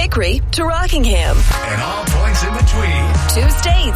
Vickery to Rockingham. And all points in between. Tuesdays